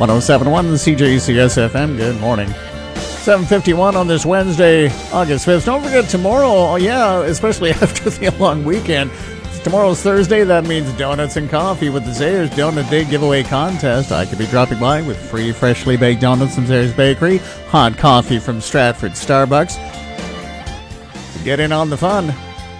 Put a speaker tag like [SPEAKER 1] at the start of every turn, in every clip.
[SPEAKER 1] 107.1 CJCS FM. Good morning. 7:51 on this Wednesday, August 5th. Don't forget tomorrow, especially after the long weekend. Tomorrow's Thursday. That means donuts and coffee with the Zayers Donut Day giveaway contest. I could be dropping by with free freshly baked donuts from Zayers Bakery, hot coffee from Stratford Starbucks. Get in on the fun.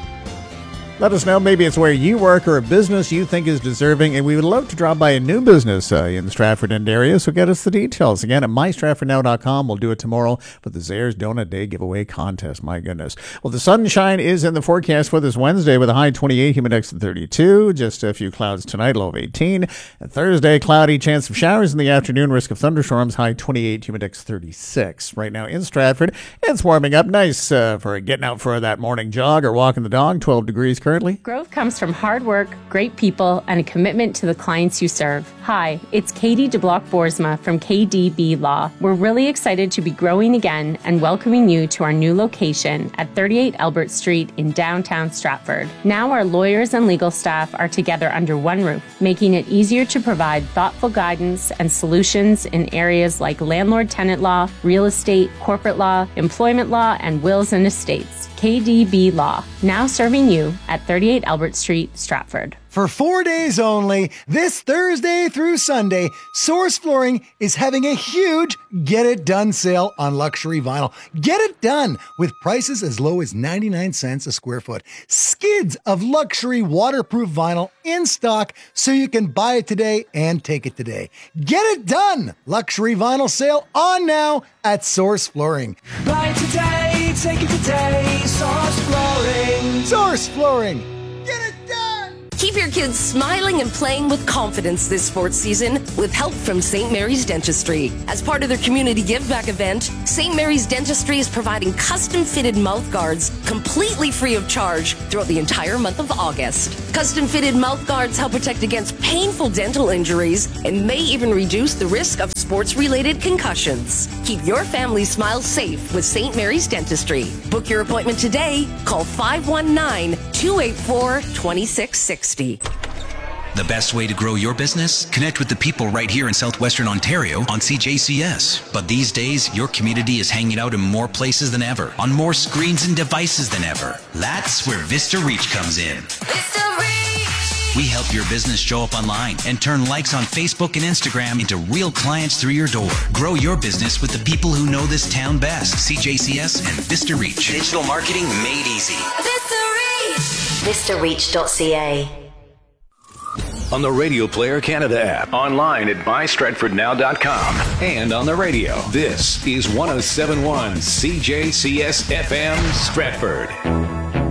[SPEAKER 1] Let us know. Maybe it's where you work or a business you think is deserving, and we would love to drop by a new business in the Stratford End area, so get us the details. Again, at mystratfordnow.com. We'll do it tomorrow for the Zayers Donut Day giveaway contest. My goodness. Well, the sunshine is in the forecast for this Wednesday with a high 28, humid index of 32. Just a few clouds tonight, low of 18. And Thursday, cloudy, chance of showers in the afternoon, risk of thunderstorms, high 28, humid index 36. Right now in Stratford, it's warming up nice for getting out for that morning jog or walking the dog. 12 degrees currently.
[SPEAKER 2] Growth comes from hard work, great people, and a commitment to the clients you serve. Hi, it's Katie DeBlock-Boersma from KDB Law. We're really excited to be growing again and welcoming you to our new location at 38 Albert Street in downtown Stratford. Now our lawyers and legal staff are together under one roof, making it easier to provide thoughtful guidance and solutions in areas like landlord-tenant law, real estate, corporate law, employment law, and wills and estates. KDB Law, now serving you at 38 Albert Street, Stratford.
[SPEAKER 3] For 4 days only, this Thursday through Sunday, Source Flooring is having a huge Get It Done sale on luxury vinyl. Get it done with prices as low as 99 cents a square foot. Skids of luxury waterproof vinyl in stock so you can buy it today and take it today. Get it done! Luxury vinyl sale on now at Source Flooring.
[SPEAKER 4] Buy it today, take it today, Source Flooring.
[SPEAKER 3] Source Flooring. Get it done!
[SPEAKER 5] Keep your kids smiling and playing with confidence this sports season with help from St. Mary's Dentistry. As part of their community give back event, St. Mary's Dentistry is providing custom fitted mouth guards completely free of charge throughout the entire month of August. Custom fitted mouth guards help protect against painful dental injuries and may even reduce the risk of sports related concussions. Keep your family smile safe with St. Mary's Dentistry. Book your appointment today. Call 519-284-2660.
[SPEAKER 6] The best way to grow your business? Connect with the people right here in southwestern Ontario on CJCS. But these days, your community is hanging out in more places than ever, on more screens and devices than ever. That's where Vista Reach comes in.
[SPEAKER 4] Vista Reach!
[SPEAKER 6] We help your business show up online and turn likes on Facebook and Instagram into real clients through your door. Grow your business with the people who know this town best. CJCS and Vista Reach. Digital marketing made easy.
[SPEAKER 4] Vista Reach!
[SPEAKER 7] VistaReach.ca.
[SPEAKER 8] On the Radio Player Canada app, online at mystratfordnow.com, and on the radio. This is 107.1 CJCS FM Stratford.